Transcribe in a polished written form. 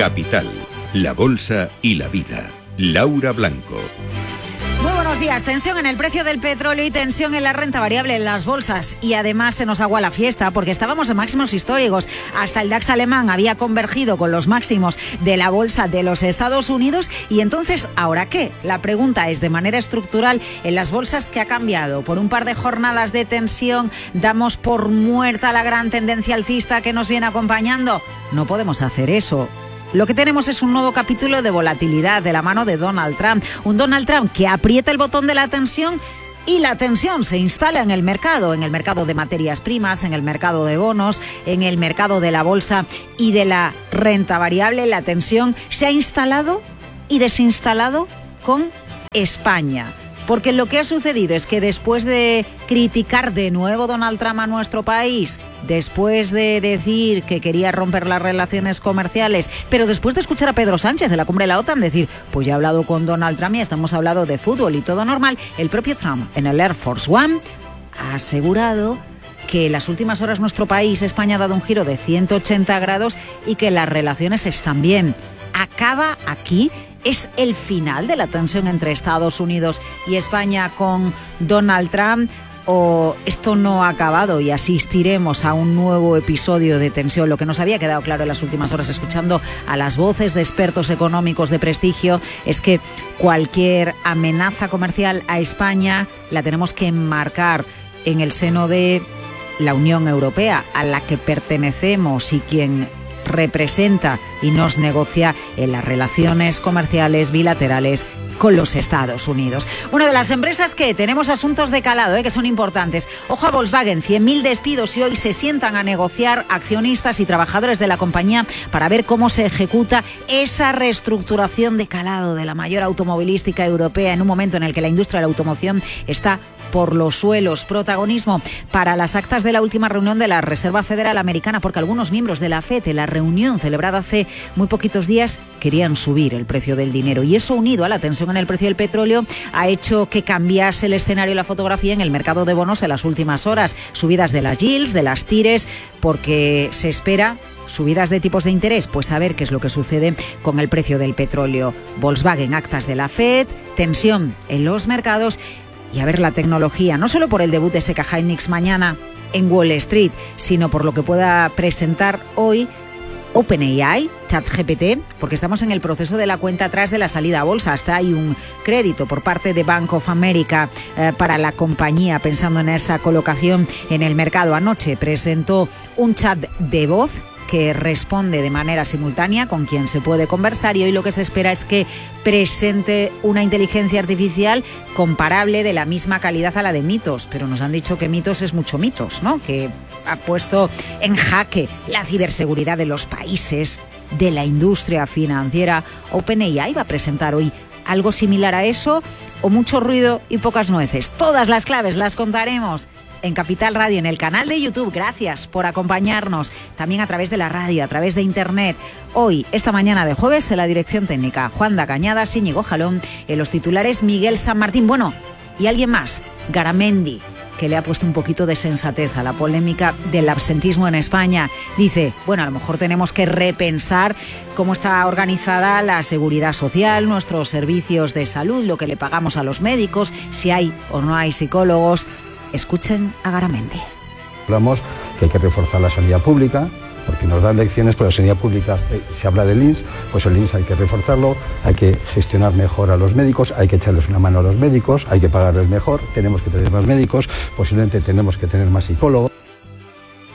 Capital, la bolsa y la vida. Laura Blanco. Muy buenos días. Tensión en el precio del petróleo y tensión en la renta variable en las bolsas. Y además se nos agua la fiesta porque estábamos en máximos históricos. Hasta el DAX alemán había convergido con los máximos de la bolsa de los Estados Unidos. Y entonces, ¿ahora qué? La pregunta es, de manera estructural, en las bolsas, ¿qué ha cambiado? Por un par de jornadas de tensión, ¿damos por muerta la gran tendencia alcista que nos viene acompañando? No podemos hacer eso. Lo que tenemos es un nuevo capítulo de volatilidad de la mano de Donald Trump. Un Donald Trump que aprieta el botón de la tensión y la tensión se instala en el mercado de materias primas, en el mercado de bonos, en el mercado de la bolsa y de la renta variable. La tensión se ha instalado y desinstalado con España. Porque lo que ha sucedido es que después de criticar de nuevo Donald Trump a nuestro país, después de decir que quería romper las relaciones comerciales, pero después de escuchar a Pedro Sánchez de la cumbre de la OTAN decir, pues ya he hablado con Donald Trump y estamos hablando de fútbol y todo normal, el propio Trump en el Air Force One ha asegurado que en las últimas horas nuestro país, España, ha dado un giro de 180 grados y que las relaciones están bien. Acaba aquí. ¿Es el final de la tensión entre Estados Unidos y España con Donald Trump? ¿O esto no ha acabado y asistiremos a un nuevo episodio de tensión? Lo que nos había quedado claro en las últimas horas escuchando a las voces de expertos económicos de prestigio es que cualquier amenaza comercial a España la tenemos que enmarcar en el seno de la Unión Europea, a la que pertenecemos y quien representa y nos negocia en las relaciones comerciales bilaterales con los Estados Unidos. Una de las empresas que tenemos asuntos de calado, que son importantes. Ojo a Volkswagen, 100.000 despidos y hoy se sientan a negociar accionistas y trabajadores de la compañía para ver cómo se ejecuta esa reestructuración de calado de la mayor automovilística europea en un momento en el que la industria de la automoción está por los suelos. Protagonismo para las actas de la última reunión de la Reserva Federal Americana, porque algunos miembros de la FED, en la reunión celebrada hace muy poquitos días, querían subir el precio del dinero. Y eso, unido a la tensión en el precio del petróleo, ha hecho que cambiase el escenario y la fotografía en el mercado de bonos en las últimas horas. Subidas de las yields, de las tires, porque se espera subidas de tipos de interés, pues a ver qué es lo que sucede con el precio del petróleo. Volkswagen, actas de la FED, tensión en los mercados. Y a ver la tecnología, no solo por el debut de SK Hynix mañana en Wall Street, sino por lo que pueda presentar hoy OpenAI, ChatGPT, porque estamos en el proceso de la cuenta atrás de la salida a bolsa. Hasta hay un crédito por parte de Bank of America para la compañía, pensando en esa colocación en el mercado. Anoche presentó un chat de voz que responde de manera simultánea con quien se puede conversar, y hoy lo que se espera es que presente una inteligencia artificial comparable, de la misma calidad a la de Mitos, pero nos han dicho que Mitos es mucho Mitos, ¿no? Que ha puesto en jaque la ciberseguridad de los países, de la industria financiera. OpenAI va a presentar hoy algo similar a eso, o mucho ruido y pocas nueces. Todas las claves las contaremos en Capital Radio, en el canal de YouTube. Gracias por acompañarnos, también a través de la radio, a través de internet. Hoy, esta mañana de jueves, en la dirección técnica, Juanda Cañadas, Íñigo Jalón, en los titulares, Miguel San Martín. Bueno, y alguien más, Garamendi, que le ha puesto un poquito de sensatez a la polémica del absentismo en España. Dice, bueno, a lo mejor tenemos que repensar cómo está organizada la seguridad social, nuestros servicios de salud, lo que le pagamos a los médicos, si hay o no hay psicólogos. Escuchen a Garamendi. Hablamos que hay que reforzar la sanidad pública, porque nos dan lecciones, pero la sanidad pública, se habla del INS, pues el INS hay que reforzarlo, hay que gestionar mejor a los médicos, hay que echarles una mano a los médicos, hay que pagarles mejor, tenemos que tener más médicos, posiblemente tenemos que tener más psicólogos.